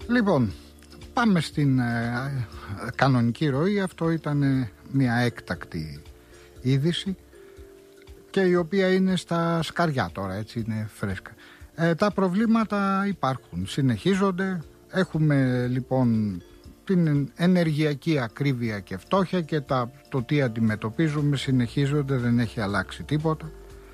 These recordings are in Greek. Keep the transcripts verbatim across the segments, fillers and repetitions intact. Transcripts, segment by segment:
Λοιπόν, πάμε στην ε, κανονική ροή. Αυτό ήταν ε, μια έκτακτη είδηση και η οποία είναι στα σκαριά τώρα, έτσι είναι φρέσκα. Ε, τα προβλήματα υπάρχουν, συνεχίζονται. Έχουμε λοιπόν την ενεργειακή ακρίβεια και φτώχεια και τα, το τι αντιμετωπίζουμε συνεχίζονται, δεν έχει αλλάξει τίποτα.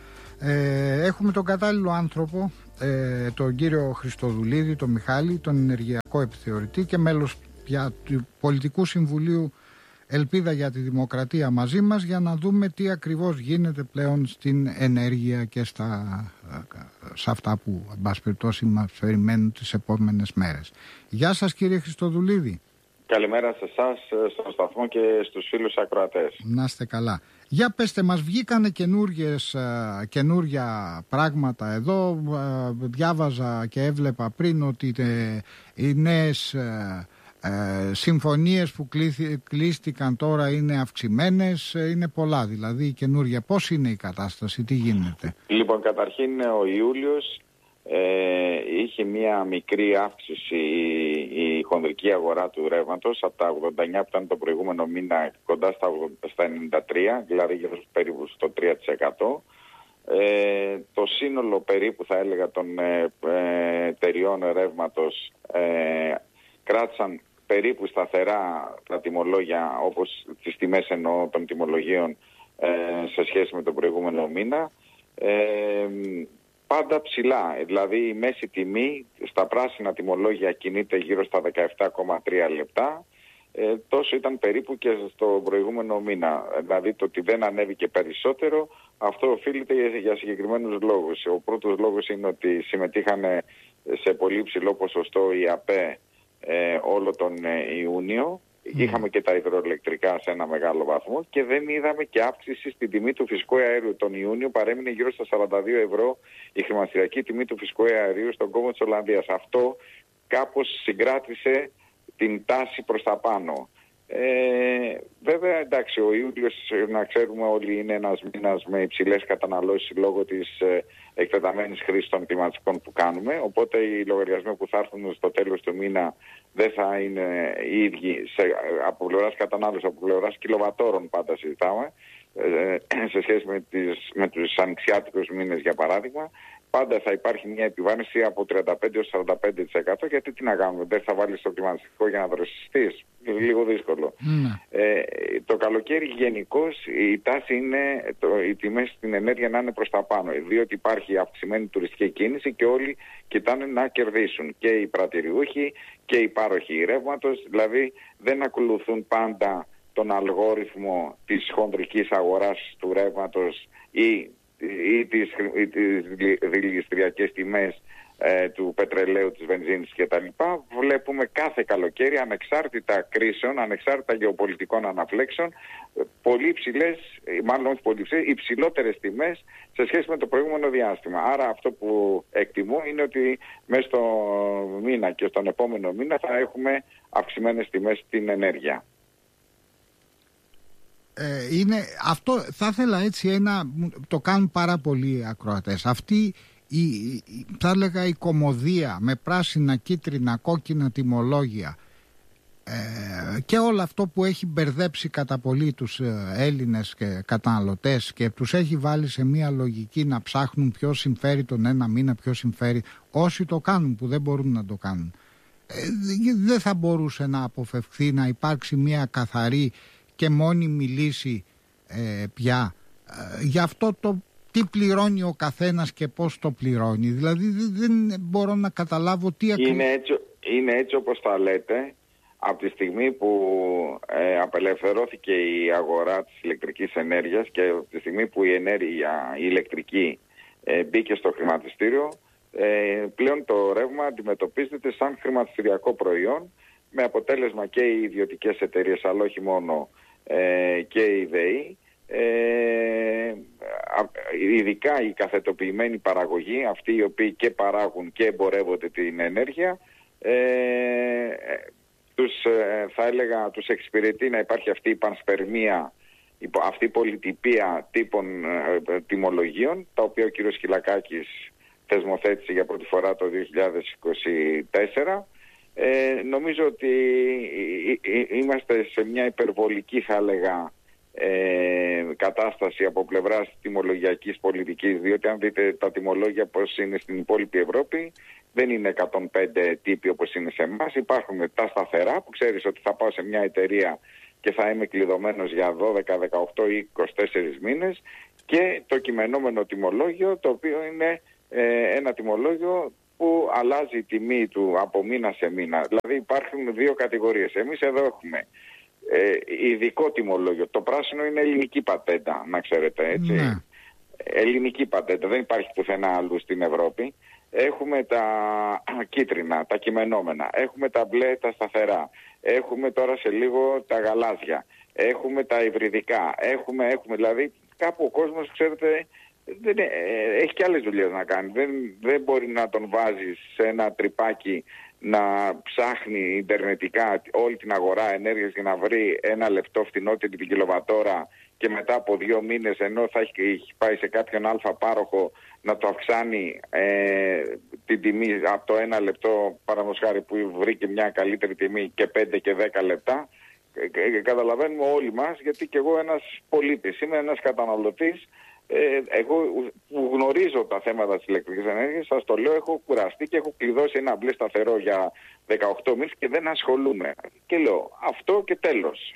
Ε, έχουμε τον κατάλληλο άνθρωπο, ε, τον κύριο Χριστοδουλίδη, τον Μιχάλη, τον ενεργειακό επιθεωρητή και μέλος πια του Πολιτικού Συμβουλίου Ελπίδα για τη Δημοκρατία μαζί μας, για να δούμε τι ακριβώς γίνεται πλέον στην ενέργεια και στα, σε αυτά που εν πάση περιπτώσει μας περιμένουν τις επόμενες μέρες. Γεια σας κύριε Χριστοδουλίδη. Καλημέρα σε εσάς, στον σταθμό και στους φίλους ακροατές. Να είστε καλά. Για πέστε μας, βγήκανε καινούργιες, καινούργια πράγματα εδώ. Διάβαζα και έβλεπα πριν ότι οι νέες ε, συμφωνίες που κλείστηκαν τώρα είναι αυξημένες, είναι πολλά δηλαδή καινούργια. Πώς είναι η κατάσταση, τι γίνεται? Λοιπόν, καταρχήν ο Ιούλιος Ε, είχε μια μικρή αύξηση η, η χονδρική αγορά του ρεύματος από τα ογδόντα εννιά που ήταν το προηγούμενο μήνα κοντά στα, στα ενενήντα τρία, δηλαδή γύρω περίπου στο τρία τοις εκατό. Ε, το σύνολο περίπου θα έλεγα των ε, ε, εταιριών ρεύματος ε, κράτησαν περίπου σταθερά τα τιμολόγια, όπως τις τιμές εννοώ των τιμολογίων ε, σε σχέση με τον προηγούμενο μήνα. Ε, Πάντα ψηλά, δηλαδή η μέση τιμή στα πράσινα τιμολόγια κινείται γύρω στα δεκαεπτά κόμμα τρία λεπτά, ε, τόσο ήταν περίπου και στο προηγούμενο μήνα. Δηλαδή το ότι δεν ανέβηκε περισσότερο, αυτό οφείλεται για συγκεκριμένους λόγους. Ο πρώτος λόγος είναι ότι συμμετείχαν σε πολύ ψηλό ποσοστό η ΑΠΕ ε, όλο τον ε, Ιούνιο. Mm. Είχαμε και τα υδροελεκτρικά σε ένα μεγάλο βαθμό και δεν είδαμε και αύξηση στην τιμή του φυσικού αερίου. Τον Ιούνιο παρέμεινε γύρω στα σαράντα δύο ευρώ η χρηματιστηριακή τιμή του φυσικού αερίου στον κόμβο της Ολλανδίας. Αυτό κάπως συγκράτησε την τάση προς τα πάνω. Ε, βέβαια, εντάξει, ο Ιούλιος, να ξέρουμε όλοι, είναι ένας μήνας με υψηλές καταναλώσεις λόγω της ε, εκτεταμένης χρήσης των κλιματικών που κάνουμε. Οπότε οι λογαριασμοί που θα έρθουν στο τέλος του μήνα δεν θα είναι οι ίδιοι σε, από πλευράς κατανάλωσης, από πλευράς κιλοβατόρων πάντα συζητάμε, ε, σε σχέση με, τις, με τους ανοιξιάτικους μήνες για παράδειγμα. Πάντα θα υπάρχει μια επιβάρυνση από τριάντα πέντε έως σαράντα πέντε τοις εκατό, γιατί τι να κάνουμε, δεν θα βάλεις το κλιματιστικό για να δροσιστείς. Λίγο δύσκολο. Mm. Ε, το καλοκαίρι γενικώς η τάση είναι το, οι τιμές στην ενέργεια να είναι προς τα πάνω, διότι υπάρχει αυξημένη τουριστική κίνηση και όλοι κοιτάνε να κερδίσουν. Και οι πρατηριούχοι και οι πάροχοι ρεύματος, δηλαδή δεν ακολουθούν πάντα τον αλγόριθμο της χονδρικής αγοράς του ρεύματος ή ή τις, ή τις δηληστριακές τιμές ε, του πετρελαίου, της βενζίνης κτλ. Βλέπουμε κάθε καλοκαίρι, ανεξάρτητα κρίσεων, ανεξάρτητα γεωπολιτικών αναφλέξεων, πολύ υψηλές, μάλλον όχι πολύ υψηλές, υψηλότερες τιμές σε σχέση με το προηγούμενο διάστημα. Άρα αυτό που εκτιμώ είναι ότι μέσα στο μήνα και στον επόμενο μήνα θα έχουμε αυξημένες τιμές στην ενέργεια. Ε, είναι, αυτό θα ήθελα έτσι ένα, το κάνουν πάρα πολλοί ακροατές, αυτή η, η, θα έλεγα η κωμωδία με πράσινα, κίτρινα, κόκκινα τιμολόγια ε, και όλο αυτό που έχει μπερδέψει κατά πολύ τους ε, Έλληνες και καταναλωτές και τους έχει βάλει σε μια λογική να ψάχνουν ποιο συμφέρει τον ένα μήνα, ποιο συμφέρει, όσοι το κάνουν που δεν μπορούν να το κάνουν. Ε, δεν θα μπορούσε να αποφευχθεί να υπάρξει μια καθαρή και μόνιμη λύση ε, πια ε, για αυτό το τι πληρώνει ο καθένας και πώς το πληρώνει. Δηλαδή δεν μπορώ να καταλάβω τι ακριβώς... Είναι έτσι, είναι έτσι όπως τα λέτε. Από τη στιγμή που ε, απελευθερώθηκε η αγορά της ηλεκτρικής ενέργειας και από τη στιγμή που η ενέργεια η ηλεκτρική ε, μπήκε στο χρηματιστήριο, ε, πλέον το ρεύμα αντιμετωπίζεται σαν χρηματιστηριακό προϊόν, με αποτέλεσμα και οι ιδιωτικές εταιρείες, αλλά όχι μόνο, ε, και η ΔΕΗ, ε, ειδικά η καθετοποιημένη παραγωγή, αυτοί οι οποίοι και παράγουν και εμπορεύονται την ενέργεια, ε, τους, ε, θα έλεγα, τους εξυπηρετεί να υπάρχει αυτή η πανσπερμία, αυτή η πολυτυπία τύπων ε, τιμολογίων, τα οποία ο κ. Χιλακάκης θεσμοθέτησε για πρώτη φορά το δύο χιλιάδες είκοσι τέσσερα. Ε, νομίζω ότι είμαστε σε μια υπερβολική, θα έλεγα, ε, κατάσταση από πλευράς τιμολογιακής πολιτικής, διότι αν δείτε τα τιμολόγια πώς είναι στην υπόλοιπη Ευρώπη, δεν είναι εκατόν πέντε τύποι όπως είναι σε εμάς. Υπάρχουν τα σταθερά που ξέρεις ότι θα πάω σε μια εταιρεία και θα είμαι κλειδωμένος για δώδεκα, δεκαοκτώ ή είκοσι τέσσερις μήνες, και το κειμενόμενο τιμολόγιο, το οποίο είναι ε, ένα τιμολόγιο που αλλάζει η τιμή του από μήνα σε μήνα. Δηλαδή υπάρχουν δύο κατηγορίες. Εμείς εδώ έχουμε ε, ειδικό τιμολόγιο. Το πράσινο είναι ελληνική πατέντα, να ξέρετε, έτσι. Ναι. Ελληνική πατέντα, δεν υπάρχει πουθενά αλλού στην Ευρώπη. Έχουμε τα κίτρινα, τα κειμενόμενα. Έχουμε τα μπλε, τα σταθερά. Έχουμε τώρα σε λίγο τα γαλάζια. Έχουμε τα υβριδικά. Έχουμε, έχουμε, δηλαδή κάπου ο κόσμος, ξέρετε, δεν, ε, έχει και άλλες δουλειές να κάνει. Δεν, δεν μπορεί να τον βάζει σε ένα τρυπάκι να ψάχνει ιντερνετικά όλη την αγορά ενέργειας για να βρει ένα λεπτό φτηνότερη την κιλοβατόρα, και μετά από δύο μήνες, ενώ θα έχει πάει σε κάποιον αλφα πάροχο, να το αυξάνει ε, την τιμή από το ένα λεπτό, παραδείγματος χάρη, που βρήκε μια καλύτερη τιμή, και πέντε και δέκα λεπτά. Ε, καταλαβαίνουμε όλοι μας, γιατί και εγώ ένας πολίτης είμαι, ένας καταναλωτής. Ε, εγώ που γνωρίζω τα θέματα της ηλεκτρικής ενέργειας, σας το λέω, έχω κουραστεί και έχω κλειδώσει ένα μπλε σταθερό για δεκαοκτώ μήνες και δεν ασχολούμαι. Και λέω αυτό και τέλος.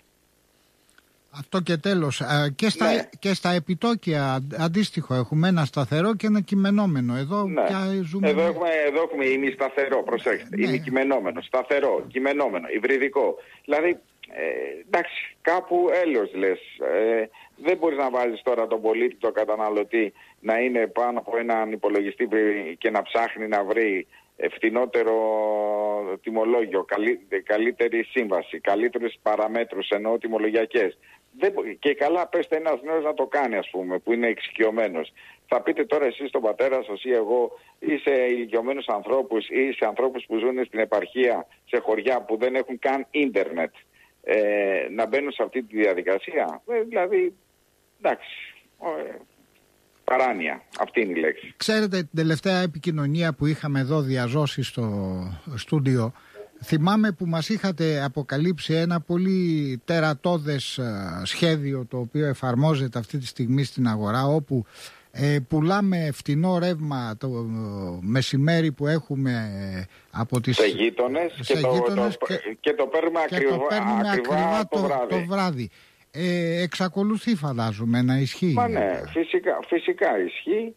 Αυτό και τέλος. Και στα, ναι. και στα επιτόκια αντίστοιχο έχουμε ένα σταθερό και ένα κειμενόμενο. Εδώ, ναι. πια ζούμε... εδώ, έχουμε, εδώ έχουμε ημισταθερό, προσέξτε. Ναι. Ημικειμενόμενο, σταθερό, κειμενόμενο, υβριδικό. Δηλαδή, ε, εντάξει, κάπου έλεος λες. Ε, δεν μπορείς να βάζεις τώρα τον πολίτη, τον καταναλωτή, να είναι πάνω από έναν υπολογιστή και να ψάχνει να βρει φθηνότερο τιμολόγιο, καλύ, καλύτερη σύμβαση, καλύτερες παραμέτρους, εννοώ τιμολογιακές. Δεν, και καλά πέστε ένας νέος να το κάνει, ας πούμε, που είναι εξοικειωμένος. Θα πείτε τώρα εσείς τον πατέρα σας ή εγώ, ή σε ηλικιωμένους ανθρώπους ή σε ανθρώπους που ζουν στην επαρχία, σε χωριά που δεν έχουν καν ίντερνετ, ε, να μπαίνουν σε αυτή τη διαδικασία. Ε, δηλαδή, εντάξει, ε, παράνοια, αυτή είναι η λέξη. Ξέρετε, την τελευταία επικοινωνία που είχαμε εδώ διαζώσει στο στούντιο, θυμάμαι που μας είχατε αποκαλύψει ένα πολύ τερατώδες σχέδιο, το οποίο εφαρμόζεται αυτή τη στιγμή στην αγορά, όπου ε, πουλάμε φτηνό ρεύμα το μεσημέρι που έχουμε από τις... σε γείτονες, και, γείτονες το, το, και, και το παίρνουμε ακριβά, το, παίρνουμε ακριβά, ακριβά το, το, βράδυ. το βράδυ. Ε, εξακολουθεί, φαντάζομαι, να ισχύει. Μα ναι, φυσικά, φυσικά ισχύει,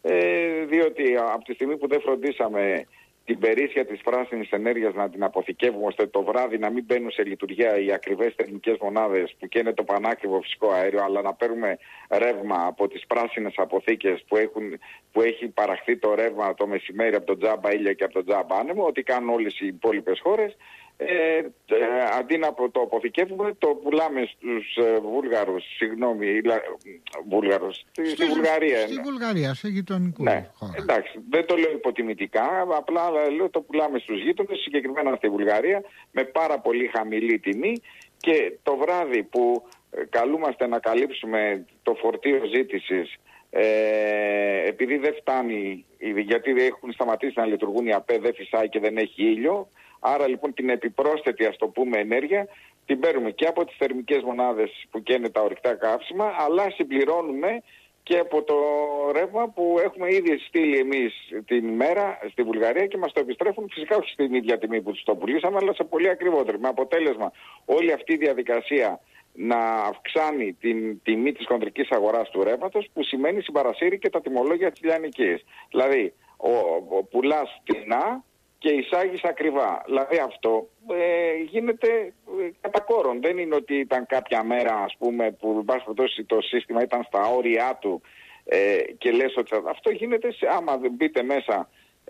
ε, διότι από τη στιγμή που δεν φροντίσαμε την περίσσια της πράσινης ενέργειας να την αποθηκεύουμε, ώστε το βράδυ να μην μπαίνουν σε λειτουργία οι ακριβές θερμικές μονάδες που καίνε το πανάκριβο φυσικό αέριο, αλλά να παίρνουμε ρεύμα από τις πράσινες αποθήκες που, έχουν, που έχει παραχθεί το ρεύμα το μεσημέρι από τον τζάμπα ήλιο και από τον τζάμπα άνεμο, ό,τι κάνουν όλες οι υπόλοιπες χώρες. Ε, ε, αντί να το αποθηκεύουμε, το πουλάμε στους ε, Βούλγαρους, συγγνώμη, ε, Βούλγαρους, στη, στη, στη Βουλγαρία. Στη Βουλγαρία, σε γειτονικού ναι, χώρα. Εντάξει, δεν το λέω υποτιμητικά, απλά λέω το πουλάμε στους γείτονες, συγκεκριμένα στη Βουλγαρία, με πάρα πολύ χαμηλή τιμή, και το βράδυ που ε, καλούμαστε να καλύψουμε το φορτίο ζήτησης, ε, επειδή δεν φτάνει, γιατί έχουν σταματήσει να λειτουργούν οι ΑΠΕ, δεν φυσάει και δεν έχει ήλιο. Άρα λοιπόν την επιπρόσθετη, ας το πούμε, ενέργεια την παίρνουμε και από τις θερμικές μονάδες που καίνε τα ορυκτά καύσιμα, αλλά συμπληρώνουμε και από το ρεύμα που έχουμε ήδη στείλει εμείς την ημέρα στη Βουλγαρία και μας το επιστρέφουν, φυσικά όχι στην ίδια τιμή που τους το πουλήσαμε, αλλά σε πολύ ακριβότερο. Με αποτέλεσμα όλη αυτή η διαδικασία να αυξάνει την τιμή της χοντρικής αγοράς του ρεύματος, που σημαίνει συμπαρασύρει και τα τιμολόγια της λιανικής. Δηλαδή, ο, ο, πουλάς φτηνά και εισάγεις ακριβά. Δηλαδή αυτό ε, γίνεται ε, κατά κόρον. Δεν είναι ότι ήταν κάποια μέρα, ας πούμε, που το σύστημα ήταν στα όρια του ε, και λες ότι αυτό γίνεται, σε, άμα μπείτε μέσα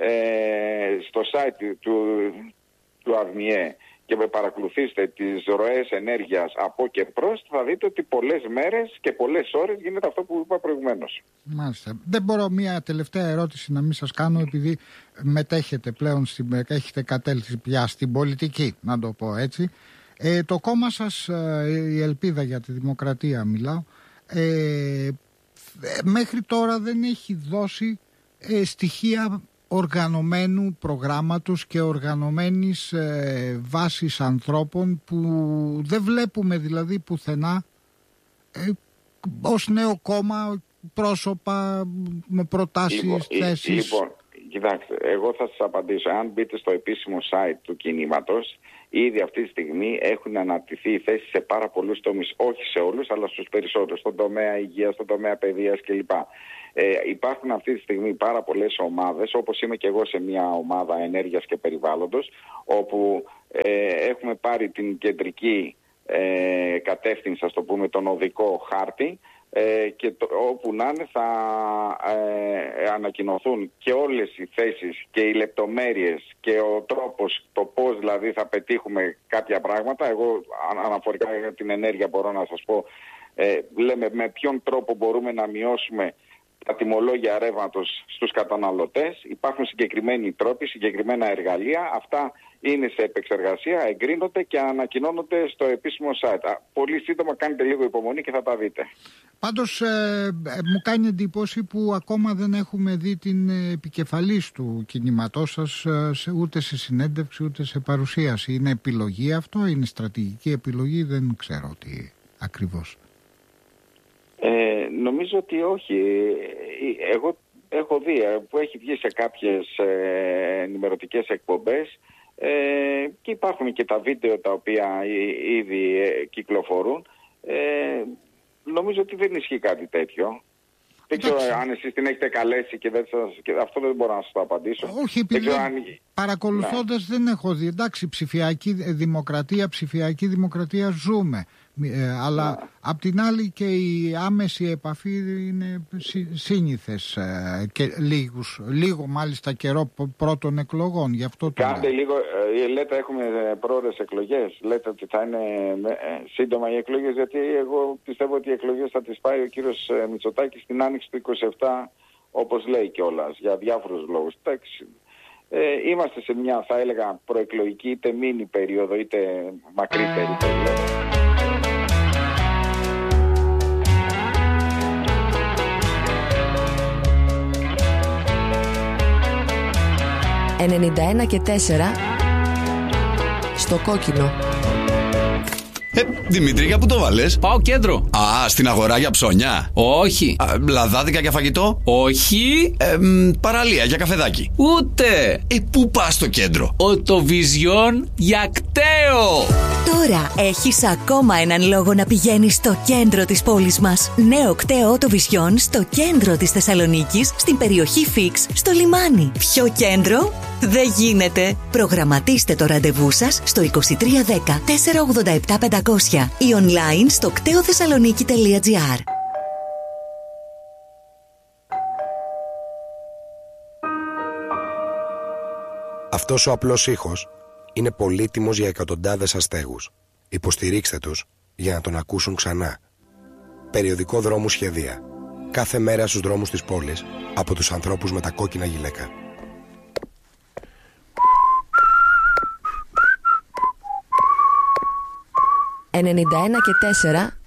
ε, στο site του, του ΑΔΜΙΕ και με παρακολουθήσετε τις ροές ενέργειας από και προς, θα δείτε ότι πολλές μέρες και πολλές ώρες γίνεται αυτό που είπα προηγουμένως. Μάλιστα. Δεν μπορώ μία τελευταία ερώτηση να μην σας κάνω, επειδή μετέχετε πλέον, στην, έχετε κατέλθει πια στην πολιτική, να το πω έτσι. Ε, το κόμμα σας, η Ελπίδα για τη Δημοκρατία μιλάω, ε, μέχρι τώρα δεν έχει δώσει ε, στοιχεία οργανωμένου προγράμματος και οργανωμένης ε, βάσης ανθρώπων που δεν βλέπουμε δηλαδή πουθενά ε, ως νέο κόμμα πρόσωπα με προτάσεις, λοιπόν, θέσεις. Λοιπόν, κοιτάξτε, εγώ θα σας απαντήσω. Αν μπείτε στο επίσημο site του κινήματος, ήδη αυτή τη στιγμή έχουν αναρτηθεί οι θέσεις σε πάρα πολλούς τομείς. Όχι σε όλους, αλλά στους περισσότερους. Στον τομέα υγείας, στον τομέα παιδείας κλπ. Ε, υπάρχουν αυτή τη στιγμή πάρα πολλές ομάδες, όπως είμαι και εγώ σε μια ομάδα ενέργειας και περιβάλλοντος, όπου ε, έχουμε πάρει την κεντρική ε, κατεύθυνση, ας το πούμε, τον οδικό χάρτη, ε, και το, όπου να είναι θα ε, ανακοινωθούν και όλες οι θέσεις και οι λεπτομέρειες και ο τρόπος, το πώς δηλαδή θα πετύχουμε κάποια πράγματα. Εγώ αναφορικά για την ενέργεια μπορώ να σας πω, ε, λέμε με ποιον τρόπο μπορούμε να μειώσουμε τα τιμολόγια ρεύματος στους καταναλωτές. Υπάρχουν συγκεκριμένοι τρόποι, συγκεκριμένα εργαλεία. Αυτά είναι σε επεξεργασία, εγκρίνονται και ανακοινώνονται στο επίσημο site. Πολύ σύντομα, κάνετε λίγο υπομονή και θα τα δείτε. Πάντως ε, ε, μου κάνει εντύπωση που ακόμα δεν έχουμε δει την επικεφαλής του κινήματός σας, σε, ούτε σε συνέντευξη ούτε σε παρουσίαση. Είναι επιλογή αυτό, είναι στρατηγική επιλογή, δεν ξέρω τι ακριβώς. Ε, νομίζω ότι όχι. Εγώ έχω δει που έχει βγει σε κάποιες ε, ενημερωτικές εκπομπές ε, και υπάρχουν και τα βίντεο τα οποία ήδη ε, κυκλοφορούν. Ε, νομίζω ότι δεν ισχύει κάτι τέτοιο. Δεν ξέρω αν εσείς την έχετε καλέσει και, δεν σας, και αυτό δεν μπορώ να σας το απαντήσω. Όχι, επειδή αν... παρακολουθώντας ναι. δεν έχω δει. Εντάξει, ψηφιακή δημοκρατία, ψηφιακή δημοκρατία ζούμε. Ε, αλλά ναι. απ' την άλλη και η άμεση επαφή είναι σύνηθες ε, και λίγους, λίγο μάλιστα καιρό πρώτων εκλογών. Γι' αυτό το Κάντε λίγο, ε, λέτε έχουμε πρόορες εκλογές, λέτε ότι θα είναι ε, σύντομα οι εκλογές, γιατί εγώ πιστεύω ότι οι εκλογές θα τις πάει ο κύριος ε, Μητσοτάκης στην άνοιξη του είκοσι επτά, όπως λέει κιόλας, για διάφορους λόγους. Εντάξει, ε, είμαστε σε μια, θα έλεγα, προεκλογική είτε μίνι περίοδο είτε μακρύτερη περίοδο. ενενήντα ένα και τέσσερα στο κόκκινο. Ε, Δημήτρη, για πού το βάλες? Πάω κέντρο. Α, στην αγορά για ψώνια. Όχι. Α, λαδάδικα για φαγητό. Όχι. Ε, μ, παραλία για καφεδάκι. Ούτε. Ε, πού πας στο κέντρο? Οτοβιζιόν για κταίο. Τώρα έχεις ακόμα έναν λόγο να πηγαίνεις στο κέντρο της πόλης μας. Νέο κταίο Οτοβιζιόν στο κέντρο της Θεσσαλονίκης, στην περιοχή Φίξ, στο λιμάνι. Ποιο κέντρο? Δεν γίνεται. Προγραμματίστε το ραντεβού σας στο είκοσι τρία δέκα τετρακόσια ογδόντα επτά πεντακόσια ή online στο κτέοθεσσαλονίκη τελεία τζι άρ. Αυτός ο απλός ήχος είναι πολύτιμος για εκατοντάδες αστέγους. Υποστηρίξτε τους για να τον ακούσουν ξανά. Περιοδικό Δρόμου Σχεδία. Κάθε μέρα στους δρόμους της πόλης από τους ανθρώπους με τα κόκκινα γυλαίκα. ενενήντα ένα και τέσσερα